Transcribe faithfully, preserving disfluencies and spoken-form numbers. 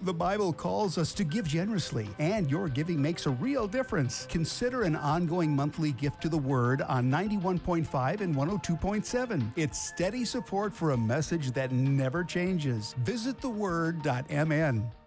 The Bible calls us to give generously, and your giving makes a real difference. Consider an ongoing monthly gift to the Word on ninety-one point five and one oh two point seven. It's steady support for a message that never changes. Visit the word dot m n.